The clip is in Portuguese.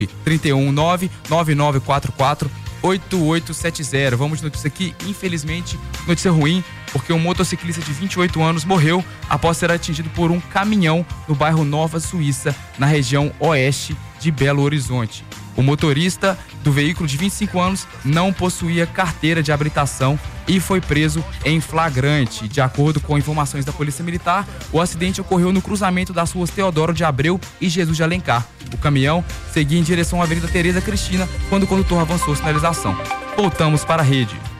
319-9944-8870. Vamos de notícia aqui, infelizmente, notícia ruim, porque um motociclista de 28 anos morreu após ser atingido por um caminhão no bairro Nova Suíça, na região oeste de Belo Horizonte. O motorista do veículo de 25 anos não possuía carteira de habilitação e foi preso em flagrante. De acordo com informações da Polícia Militar, o acidente ocorreu no cruzamento das ruas Teodoro de Abreu e Jesus de Alencar. O caminhão seguia em direção à Avenida Tereza Cristina quando o condutor avançou sinalização. Voltamos para a rede.